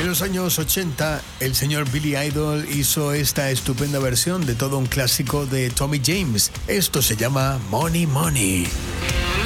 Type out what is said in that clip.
En los años 80, el señor Billy Idol hizo esta estupenda versión de todo un clásico de Tommy James. Esto se llama Money Money.